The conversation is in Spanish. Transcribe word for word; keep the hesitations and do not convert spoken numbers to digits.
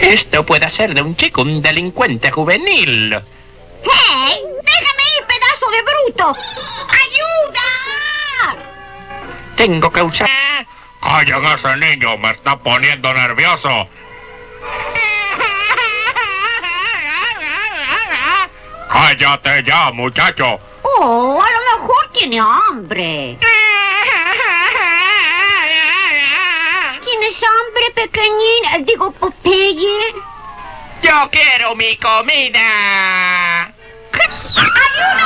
Esto puede ser de un chico, un delincuente juvenil. ¡Hey! ¡Déjame ir, pedazo de bruto! ¡Ayuda! Tengo que usar... ¡Callen a ese niño! ¡Me está poniendo nervioso! ¡Cállate ya, muchacho! Oh, a lo mejor tiene hambre. ¿Tienes hambre, pequeñín? Digo, Popeye. ¡Yo quiero mi comida!